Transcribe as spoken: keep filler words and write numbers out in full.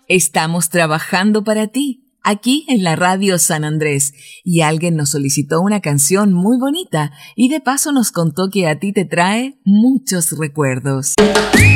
Estamos trabajando para ti, aquí en la Radio San Andrés, y alguien nos solicitó una canción muy bonita y de paso nos contó que a ti te trae muchos recuerdos.